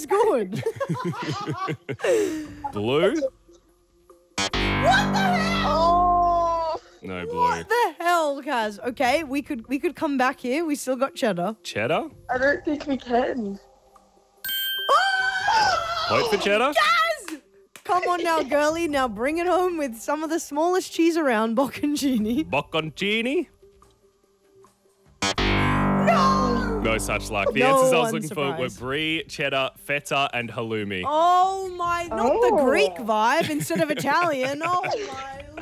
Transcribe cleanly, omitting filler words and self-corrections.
is good. Blue? Oh. No blue. What the hell, Kaz? Okay, we could come back here. We still got cheddar. Cheddar? I don't think we can. Point for cheddar? Kaz! Come on now, girlie. Now bring it home with some of the smallest cheese around, bocconcini. Bocconcini? No! No such luck. The No answers I was one looking for were surprised. brie, cheddar, feta, and halloumi. Oh my, not the Oh. Greek vibe instead of Italian. Oh my